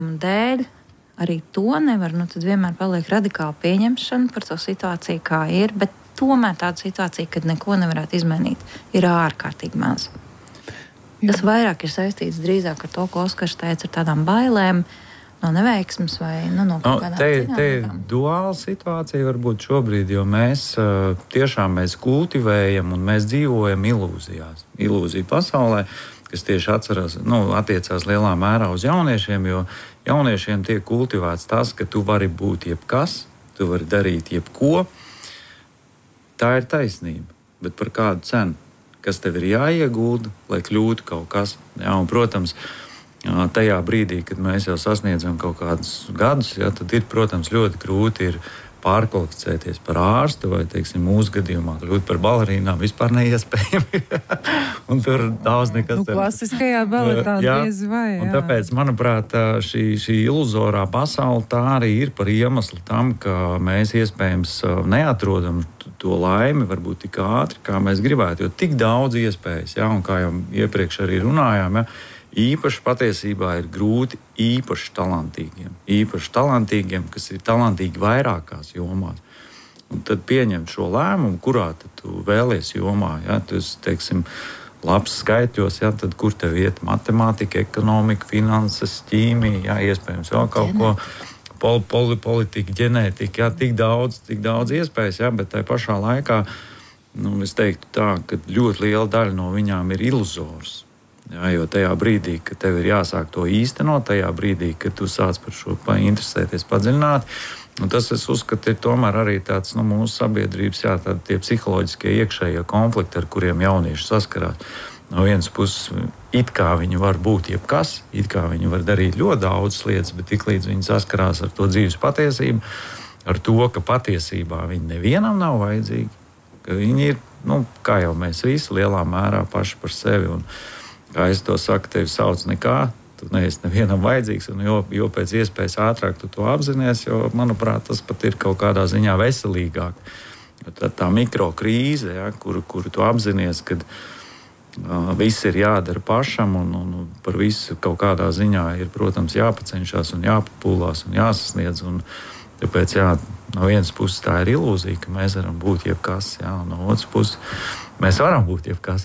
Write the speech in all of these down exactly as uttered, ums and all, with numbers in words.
dēļ arī to nevar, nu tad vienmēr paliek radikāla pieņemšana par to situāciju, kā ir, bet tomēr tāda situācija, kad neko nevarētu izmainīt, ir ārkārtīgi maz. Jā. Tas vairāk ir saistīts drīzāk ar to, ko Oskars teica, ar tādām bailēm no neveiksmes vai nu, no kaut kādām te, citām te lietām. ir duāla situācija varbūt šobrīd, jo mēs tiešām mēs kultivējam un mēs dzīvojam ilūzijās. Ilūziju pasaulē, kas tieši atceras, nu, attiecās lielā mērā uz jauniešiem, jo jauniešiem tiek kultivēts tas, ka tu vari būt jebkas, tu vari darīt jebko. Tā ir taisnība, bet par kādu cenu? Kas tev ir jāiegulda, lai kļūtu kaut kas? Jā, un, protams, tajā brīdī, kad mēs jau sasniedzam kaut kādus gadus, jā, tad ir, protams, ļoti grūti ir pārkvalificēties par ārstu vai, teiksim, mūsu gadījumā kļūt par balerīnām vispār neiespējami. Un tur daudz nekas... Nu, klasiskajā baletā diez vai, jā. Un tāpēc, manuprāt, šī, šī iluzorā pasaule tā arī ir par iemeslu tam, ka mēs iespējams neatrodam to laimi varbūt tik ātri, kā mēs gribētu, jo tik daudz iespējas, jā, un kā jau iepriekš arī runājām, jā, īpaši patiesībā ir grūti īpaši talantīgiem. Īpaši talantīgiem, kas ir talantīgi vairākās jomās. Un tad pieņemt šo lēmumu, kurā tad tu vēlies jomā. Ja? Tu esi, teiksim, labs skaitļos, ja? Tad kur tev iet matemātika, ekonomika, finanses, ķīmija, ja? Iespējams vēl kaut ko, pol, pol, politika, ģenētika, ja? Tik daudz, tik daudz iespējas, ja? Bet tai pašā laikā, nu, es teiktu tā, ka ļoti liela daļa no viņām ir iluzors. Jā, jo tajā brīdī, kad tev ir jāsāk to īstenot, tajā brīdī, kad tu sāc par šo interesēties padziļināt, tas, es uzskatu, ir tomēr arī tāds, nu, mūsu sabiedrības, jā, tādi tie psiholoģiskie iekšējie konflikti, ar kuriem jaunieši saskarās. No vienas puses, it kā viņi var būt jebkas, it kā viņi var darīt ļoti daudzas lietas, bet tiklīdz viņi saskarās ar to dzīves patiesību, ar to, ka patiesībā viņi nevienam nav vajadzīgi, ka viņi ir, nu, kā jau mēs visi, lielā mērā paši par sevi. Un, kā es to saku, tevi sauc nekā, tu neesi nevienam vajadzīgs, un jo, jo pēc iespējas ātrāk tu to apzinies, jo, manuprāt, tas pat ir kaut kādā ziņā veselīgāk. Jo tā, tā mikrokrīze, ja, kuru, kuru tu apzinies, kad uh, viss ir jādara pašam, un, un par visu kaut kādā ziņā ir, protams, jāpacenšās un jāpapūlās un jāsasniedz, un tāpēc, jā, no vienas puses tā ir ilūzija, ka mēs varam būt jebkas, jā, un no otras puses mēs varam būt jebkas.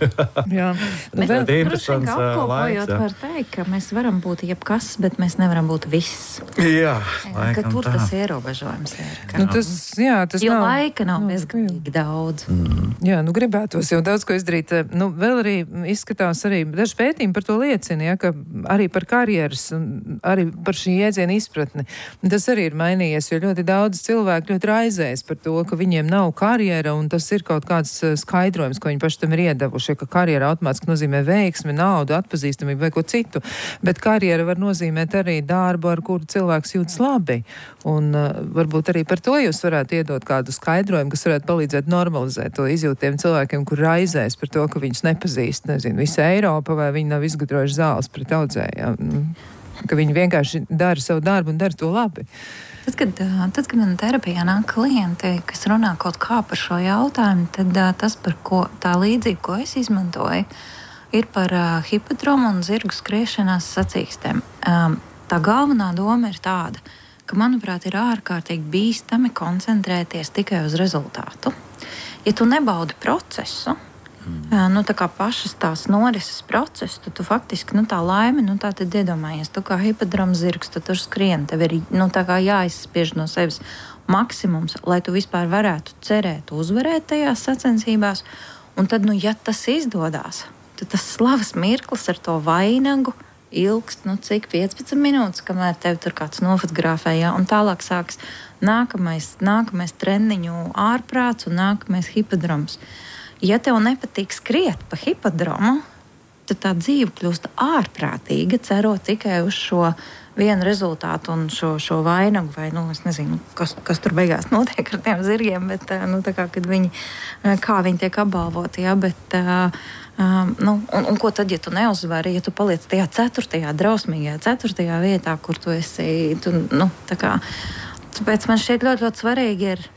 Jā, nu, vēl interesants laiks. Var teikt, ka mēs varam būt jebkas, bet mēs nevaram būt viss. Jā, jā ka tur tā. Tas ierobežojums ir. Ka... Nu, tas, jā, tas jo nav... laika nav no, bezgalīgi daudz. Mm. Jā, nu gribētos jau daudz ko izdarīt. Nu, vēl arī izskatās arī daži pētījumi par to liecina, ja, ka arī par karjeras un arī par šī jēdziena izpratni. Tas arī ir mainījies, jo ļoti daudz cilvēku ļoti raizēs par to, ka viņiem nav karjera, un tas ir kaut kāds skaidrojums, ko viņi paši tam ir iedevuši, ka karjera automātiski nozīmē veiksmi, naudu, atpazīstamību vai ko citu, bet karjera var nozīmēt arī darbu, ar kuru cilvēks jūtas labi. Un uh, varbūt arī par to jūs varētu iedot kādu skaidrojumu, kas varētu palīdzēt normalizēt to izjūtiem cilvēkiem, kur raizēs par to, ka viņus nepazīst, nezinu, visa Eiropa vai viņi nav izgudrojuši zāles pret audzējiem. Ka viņi vienkārši dara savu darbu un dara to labi. Tad, kad, tad, kad man terapijā nāk klienti, kas runā kaut kā par šo jautājumu, tad tas, par ko tā līdzība, ko es izmantoju, ir par uh, hipodromu un zirgu skriešanās sacīkstēm. Um, tā galvenā doma ir tāda, ka, manuprāt, ir ārkārtīgi bīstami koncentrēties tikai uz rezultātu. Ja tu nebaudi procesu, nu, tā kā pašas tās norises procesu, tad tu faktiski, nu, tā laime, nu, tā tad iedomājies, tu kā hipodromu zirgs, tu tur skrien, tev ir, nu, tā kā jāizspiež no sevis maksimums, lai tu vispār varētu cerēt uzvarēt tajās sacensībās, un tad, nu, ja tas izdodās, tad tas slavas mirklis ar to vainagu ilgst, nu, cik piecpadsmit minūtes, kamēr tev tur kāds nofotografē, ja, un tālāk sāks nākamais, nākamais treniņu ārprāts un nākamais hipodroms. Ja tev nepatīk skriet pa hipodromu, tad tā dzīve kļūst ārprātīga, cerot tikai uz šo vienu rezultātu un šo, šo vainagu, vai, nu, es nezinu, kas, kas tur beigās notiek ar tiem zirgiem, bet, nu, tā kā, kad viņi, kā viņi tiek apbalvoti, ja, bet, um, nu, un, un ko tad, ja tu neuzvari, ja tu paliec tajā ceturtajā, drausmīgajā ceturtajā vietā, kur tu esi, tu, nu, tā kā, tāpēc man šķiet ļoti, ļoti svarīgi ir,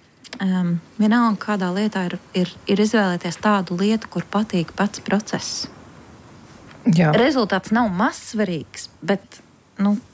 Um, vienalga, kādā lietā ir, ir, ir izvēlēties tādu lietu, kur patīk pats process. Jā. Rezultāts nav mazsvarīgs, bet nu,